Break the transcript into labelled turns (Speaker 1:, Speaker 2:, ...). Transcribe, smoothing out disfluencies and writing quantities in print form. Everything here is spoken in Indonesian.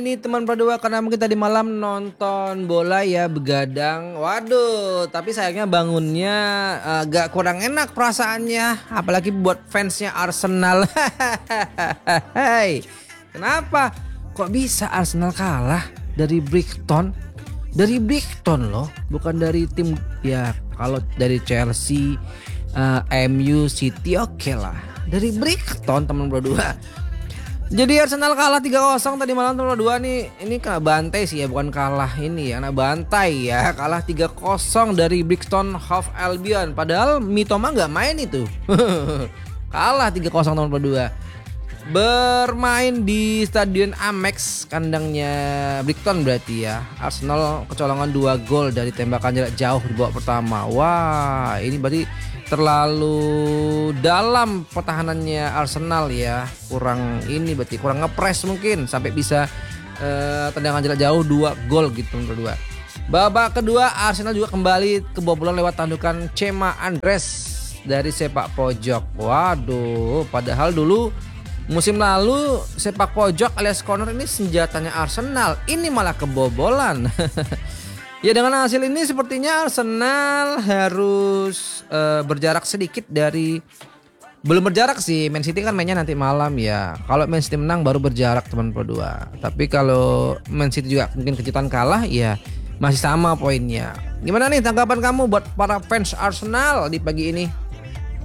Speaker 1: Ini teman berdua karena mungkin tadi malam nonton bola ya begadang. Waduh, tapi sayangnya bangunnya agak kurang enak perasaannya, apalagi buat fansnya Arsenal. Hei, kenapa? Kok bisa Arsenal kalah dari Brighton? Dari Brighton loh, bukan dari tim ya. Kalau dari Chelsea, MU, City oke lah. Dari Brighton teman berdua. Jadi Arsenal kalah 3-0 tadi malam tuh dua nih. Ini kena bantai sih ya, bukan kalah ini ya, kena bantai ya. Kalah 3-0 dari Brixton Hove Albion. Padahal Mitoma nggak main itu. Kalah 3-0 teman berdua. Bermain di Stadion Amex, kandangnya Brighton berarti ya. Arsenal kecolongan 2 gol dari tembakan jarak jauh di babak pertama. Wah, ini berarti terlalu dalam pertahanannya Arsenal ya. Kurang ini berarti kurang ngepres mungkin sampai bisa tendangan jarak jauh 2 gol gitu berdua. Babak kedua Arsenal juga kembali kebobolan lewat tandukan Chema Andres dari sepak pojok. Waduh, padahal dulu musim lalu sepak pojok alias corner ini senjatanya Arsenal. Ini malah kebobolan. Ya dengan hasil ini sepertinya Arsenal harus berjarak sedikit dari, belum berjarak sih, Man City kan mainnya nanti malam ya. Kalau Man City menang baru berjarak teman berdua. Tapi kalau Man City juga mungkin kejutan kalah ya masih sama poinnya. Gimana nih tanggapan kamu buat para fans Arsenal di pagi ini?